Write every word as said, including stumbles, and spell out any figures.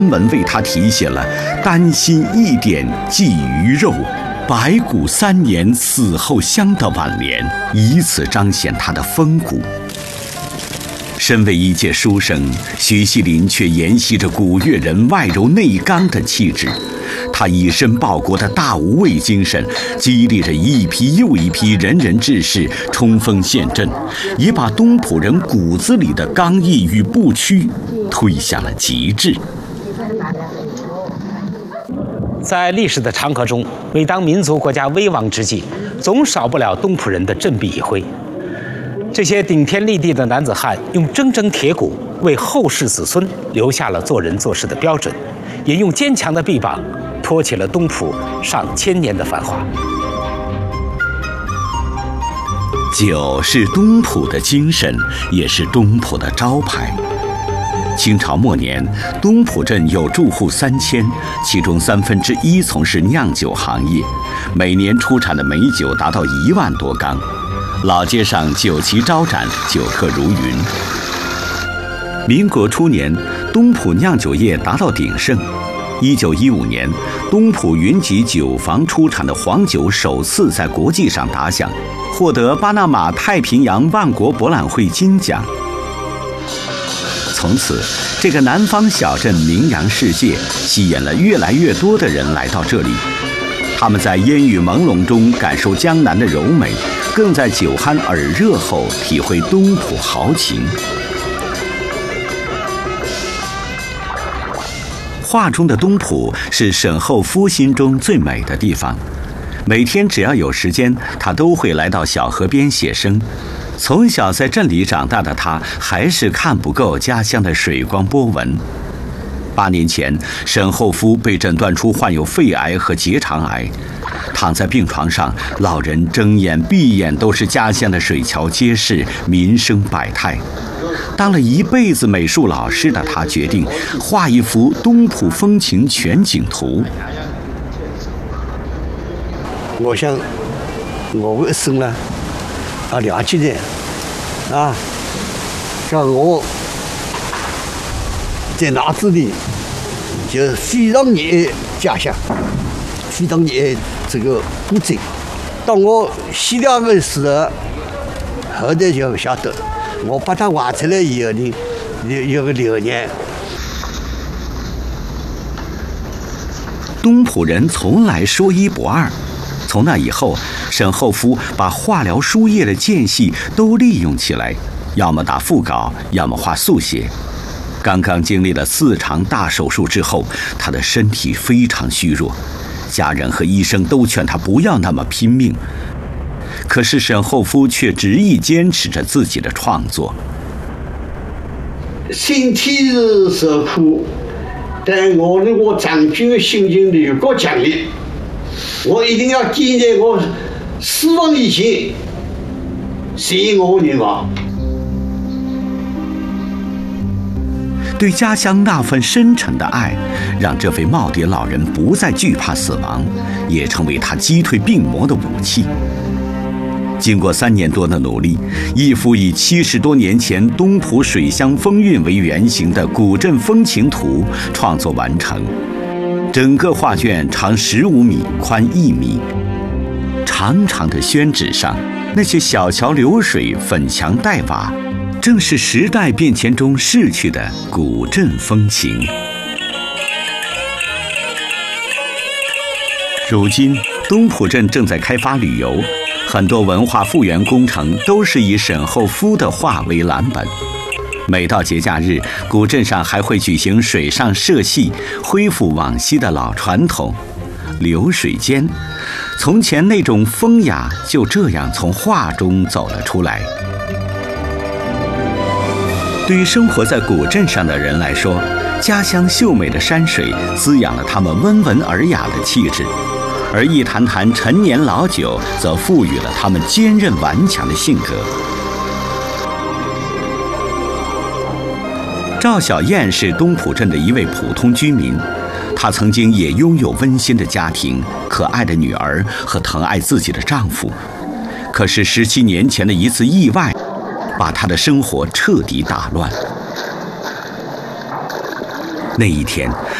文为他题写了“丹心一点寄鱼肉，白骨三年死后香”的挽联，以此彰显他的风骨。身为一介书生，徐锡麟却沿袭着古越人外柔内刚的气质。他以身报国的大无畏精神，激励着一批又一批仁人志士冲锋陷阵，也把东浦人骨子里的刚毅与不屈推向了极致。 在历史的长河中，每当民族国家危亡之际，总少不了东浦人的振臂一挥。这些顶天立地的男子汉，用铮铮铁骨为后世子孙留下了做人做事的标准，也用坚强的臂膀托起了东浦上千年的繁华。 酒是东浦的精神，也是东浦的招牌。清朝末年，东浦镇有住户三千，其中三分之一从事酿酒行业，每年出产的美酒达到一万多缸。老街上酒旗招展，酒客如云。民国初年，东浦酿酒业达到鼎盛。一九一五年，东浦云集酒坊出产的黄酒首次在国际上打响，获得巴拿马太平洋万国博览会金奖。从此，这个南方小镇名扬世界，吸引了越来越多的人来到这里。他们在烟雨朦胧中感受江南的柔美，更在酒酣耳热后体会东浦豪情。画中的东浦是沈厚夫心中最美的地方，每天只要有时间，他都会来到小河边写生。从小在镇里长大的他，还是看不够家乡的水光波纹。八年前，沈厚夫被诊断出患有肺癌和结肠癌，躺在病床上，老人睁眼闭眼都是家乡的水桥街市，民生百态。当了一辈子美术老师的他，决定画一幅东浦风情全景图。 我想，我一生呢，要了解的，啊，像我在脑子里就非常热爱家乡，非常热爱这个古镇。当我写了的时候，后来就晓得，我把它画出来以后呢，有有个流年。 东浦人从来说一不二。从那以后，沈厚夫把画疗书页的间隙都利用起来，要么打腹稿，要么画速写。刚刚经历了四场大手术之后，他的身体非常虚弱，家人和医生都劝他不要那么拼命。可是沈厚夫却执意坚持着自己的创作。 身体是受苦，但我如果长久的心情有够强烈，我一定要坚在我死亡以前实现我的愿望。 对家乡那份深沉的爱，让这位耄耋老人不再惧怕死亡，也成为他击退病魔的武器。经过三年多的努力，一幅以七十多年前东浦水乡风韵为原型的古镇风情图创作完成。整个画卷长十五米，宽一米。长长的宣纸上，那些小桥流水、粉墙黛瓦，正是时代变迁中逝去的古镇风情。如今，东浦镇正在开发旅游，很多文化复原工程都是以沈厚夫的画为蓝本。每到节假日，古镇上还会举行水上社戏，恢复往昔的老传统。流水间，从前那种风雅就这样从画中走了出来。对于生活在古镇上的人来说，家乡秀美的山水滋养了他们温文尔雅的气质，而一坛坛陈年老酒则赋予了他们坚韧顽强的性格。赵小燕是东浦镇的一位普通居民，她曾经也拥有温馨的家庭、可爱的女儿和疼爱自己的丈夫。可是十七年前的一次意外，把她的生活彻底打乱。 那一天，